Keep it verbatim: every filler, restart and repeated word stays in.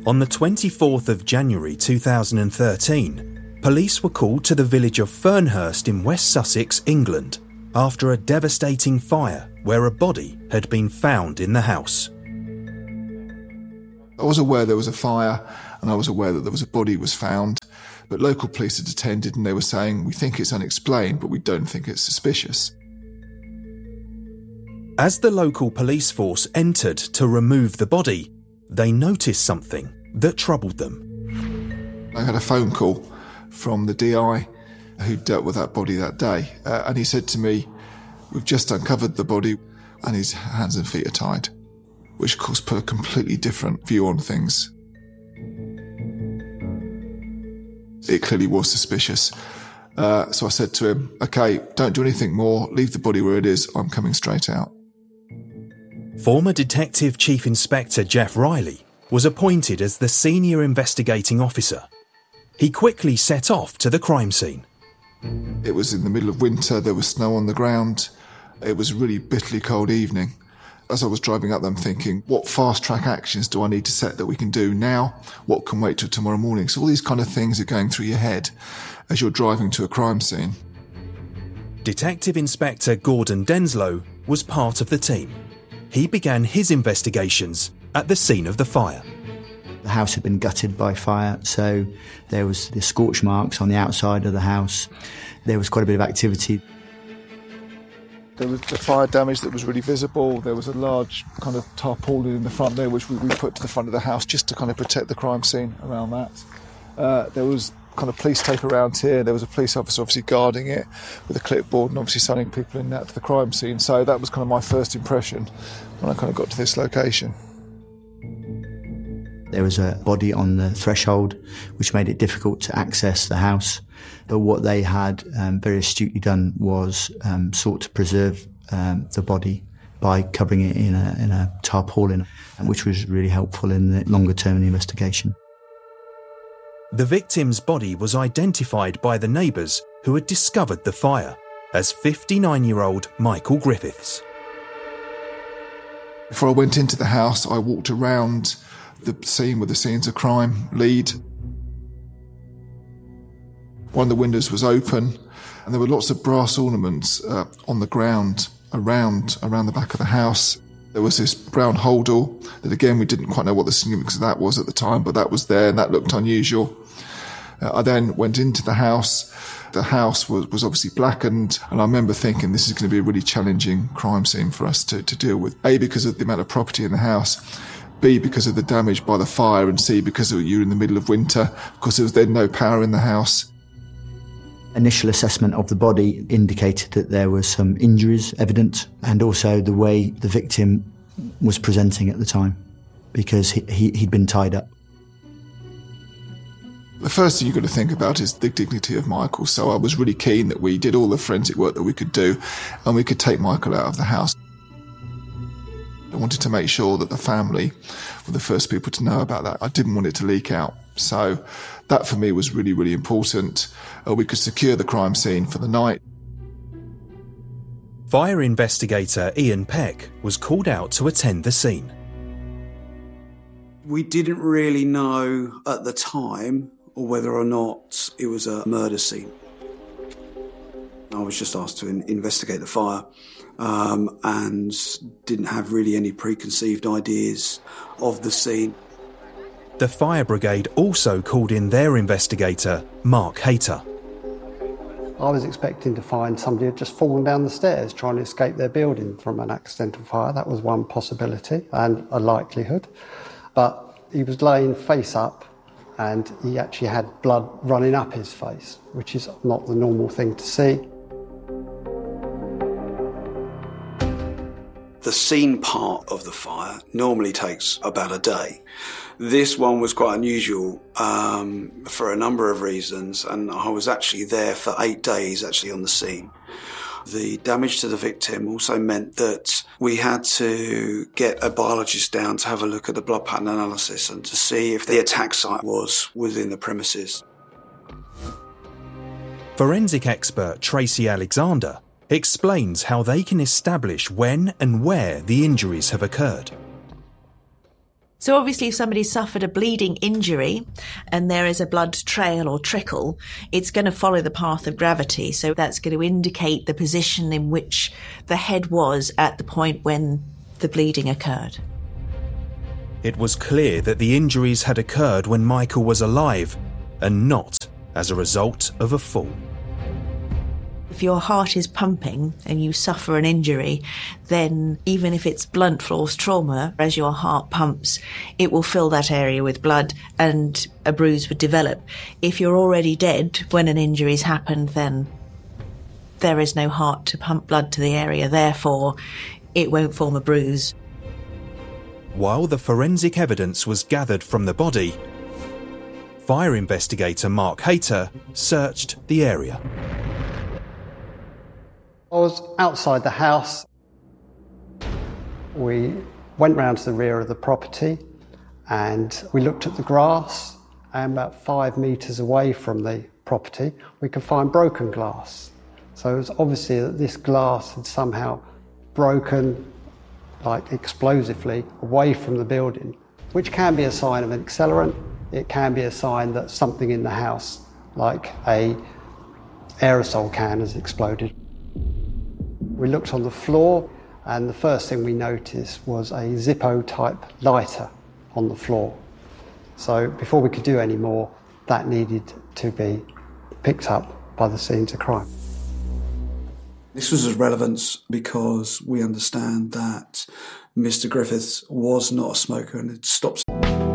On the twenty-fourth of January two thousand thirteen, police were called to the village of Fernhurst in West Sussex, England, after a devastating fire where a body had been found in the house. I was aware there was a fire and I was aware that there was a body was found, but local police had attended and they were saying, we think it's unexplained, but we don't think it's suspicious. As the local police force entered to remove the body, they noticed something that troubled them. I had a phone call from the D I who dealt with that body that day, uh, and he said to me, we've just uncovered the body and his hands and feet are tied, which of course put a completely different view on things. It clearly was suspicious. Uh, so I said to him, okay, don't do anything more, leave the body where it is, I'm coming straight out. Former Detective Chief Inspector Jeff Riley was appointed as the senior investigating officer. He quickly set off to the crime scene. It was in the middle of winter, there was snow on the ground. It was a really bitterly cold evening. As I was driving up, I'm thinking, what fast-track actions do I need to set that we can do now? What can wait till tomorrow morning? So all these kind of things are going through your head as you're driving to a crime scene. Detective Inspector Gordon Denslow was part of the team. He began his investigations at the scene of the fire. The house had been gutted by fire, so there was the scorch marks on the outside of the house. There was quite a bit of activity. There was the fire damage that was really visible. There was a large kind of tarpaulin in the front there, which we, we put to the front of the house just to kind of protect the crime scene around that. Uh, there was kind of police tape around here. There was a police officer obviously guarding it with a clipboard and obviously sending people in that to the crime scene. So that was kind of my first impression when I kind of got to this location. There was a body on the threshold, which made it difficult to access the house. But what they had um, very astutely done was um, sought to preserve um, the body by covering it in a, in a tarpaulin, which was really helpful in the longer term investigation. The victim's body was identified by the neighbours who had discovered the fire as fifty-nine-year-old Michael Griffiths. Before I went into the house, I walked around the scene with the scenes of crime lead. One of the windows was open and there were lots of brass ornaments uh, on the ground around around the back of the house. There was this brown holdall that, again, we didn't quite know what the significance of that was at the time, but that was there and that looked unusual. Uh, I then went into the house. The house was, was obviously blackened, and I remember thinking this is going to be a really challenging crime scene for us to, to deal with. A, because of the amount of property in the house. B, because of the damage by the fire, and C, because you're in the middle of winter, because there was then no power in the house. Initial assessment of the body indicated that there were some injuries evident, and also the way the victim was presenting at the time, because he, he, he'd been tied up. The first thing you've got to think about is the dignity of Michael, so I was really keen that we did all the forensic work that we could do and we could take Michael out of the house. I wanted to make sure that the family were the first people to know about that. I didn't want it to leak out. So that for me was really, really important. Uh, we could secure the crime scene for the night. Fire investigator Ian Peck was called out to attend the scene. We didn't really know at the time or whether or not it was a murder scene. I was just asked to in- investigate the fire. Um, and didn't have really any preconceived ideas of the scene. The fire brigade also called in their investigator, Mark Hayter. I was expecting to find somebody had just fallen down the stairs trying to escape their building from an accidental fire. That was one possibility and a likelihood. But he was laying face up and he actually had blood running up his face, which is not the normal thing to see. The scene part of the fire normally takes about a day. This one was quite unusual um, for a number of reasons, and I was actually there for eight days actually on the scene. The damage to the victim also meant that we had to get a biologist down to have a look at the blood pattern analysis and to see if the attack site was within the premises. Forensic expert Tracy Alexander explains how they can establish when and where the injuries have occurred. So obviously if somebody suffered a bleeding injury and there is a blood trail or trickle, it's going to follow the path of gravity. So that's going to indicate the position in which the head was at the point when the bleeding occurred. It was clear that the injuries had occurred when Michael was alive and not as a result of a fall. If your heart is pumping and you suffer an injury, then even if it's blunt force trauma, as your heart pumps, it will fill that area with blood and a bruise would develop. If you're already dead when an injury's happened, then there is no heart to pump blood to the area. Therefore, it won't form a bruise. While the forensic evidence was gathered from the body, fire investigator Mark Hayter searched the area. I was outside the house. We went round to the rear of the property and we looked at the grass, and about five metres away from the property we could find broken glass. So it was obviously that this glass had somehow broken, like explosively, away from the building, which can be a sign of an accelerant. It can be a sign that something in the house, like a aerosol can, has exploded. We looked on the floor, and the first thing we noticed was a Zippo-type lighter on the floor. So before we could do any more, that needed to be picked up by the scenes of crime. This was of relevance because we understand that Mister Griffiths was not a smoker and had stopped.